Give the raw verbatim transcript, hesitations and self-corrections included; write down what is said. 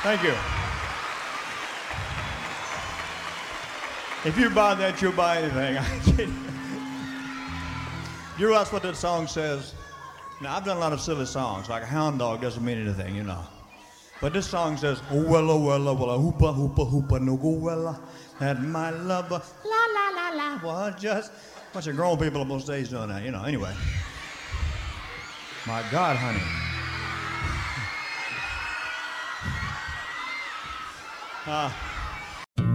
Thank you. If you buy that, you'll buy anything. I kid you. You ask what that song says. Now, I've done a lot of silly songs, like a hound dog doesn't mean anything, you know. But this song says, oh, wella, wella, wella, hoopa, hoopa, hoopa, no go wella, that my lover, la, la, la, la, well, just a bunch of grown people most days doing that, you know, anyway. My God, honey. Uh,